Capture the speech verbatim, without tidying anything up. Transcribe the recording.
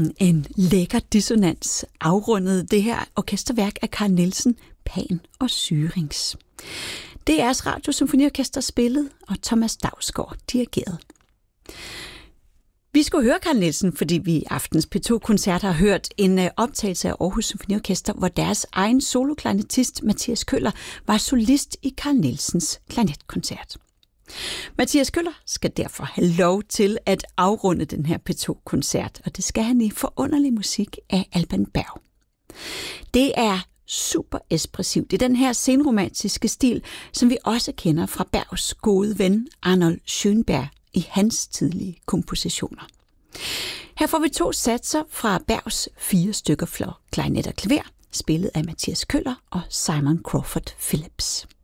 Mm, en lækker dissonans afrundede det her orkesterværk af Carl Nielsen, Pan og Syrinx. D R's Radiosymfoniorkester spillede, og Thomas Dausgaard dirigerede. Vi skulle høre Carl Nielsen, fordi vi i aftens P to-koncert har hørt en optagelse af Aarhus Symfoniorkester, hvor deres egen soloklarinettist Mathias Køller var solist i Carl Nielsens klarinetkoncert. Mathias Køller skal derfor have lov til at afrunde den her P to-koncert, og det skal han i forunderlig musik af Alban Berg. Det er super ekspressivt i den her senromantiske stil, som vi også kender fra Bergs gode ven Arnold Schönberg i hans tidlige kompositioner. Her får vi to satser fra Bergs fire stykker for klarinet og klaver, spillet af Mathias Køller og Simon Crawford Phillips.